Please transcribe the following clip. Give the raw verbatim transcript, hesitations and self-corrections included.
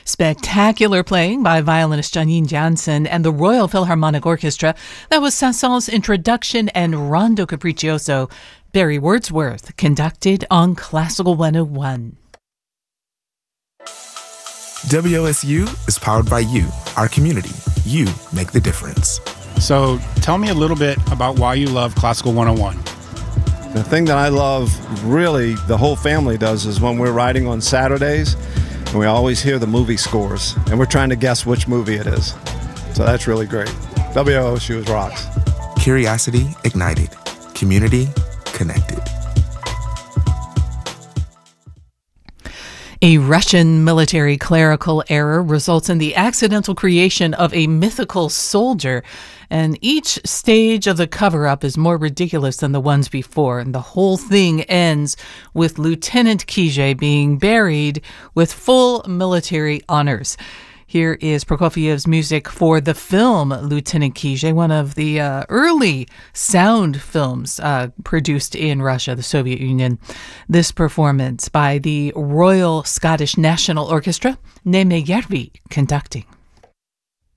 Spectacular playing by violinist Janine Jansen and the Royal Philharmonic Orchestra. That was Saint-Saëns' Introduction and Rondo Capriccioso. Barry Wordsworth conducted on Classical one oh one. W O S U is powered by you, our community. You make the difference. So tell me a little bit about why you love Classical one oh one. The thing that I love, really, the whole family does, is when we're riding on Saturdays, and we always hear the movie scores, and we're trying to guess which movie it is. So that's really great. W O S U is rocks. Curiosity ignited. Community connected. A Russian military clerical error results in the accidental creation of a mythical soldier, and each stage of the cover-up is more ridiculous than the ones before, and the whole thing ends with Lieutenant Kije being buried with full military honors. Here is Prokofiev's music for the film Lieutenant Kije, one of the uh, early sound films uh, produced in Russia, the Soviet Union. This performance by the Royal Scottish National Orchestra, Neme Järvi conducting.